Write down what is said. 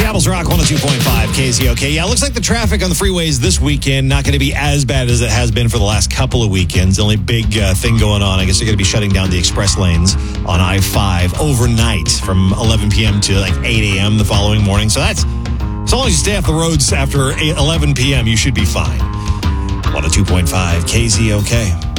Seattle's Rock 102.5 KZOK. Yeah, it looks like the traffic on the freeways this weekend not going to be as bad as it has been for the last couple of weekends. The only big thing going on, I guess they're going to be shutting down the express lanes on I-5 overnight from 11 p.m. to like 8 a.m. the following morning. So that's, as long as you stay off the roads after 11 p.m., you should be fine. 102.5 KZOK.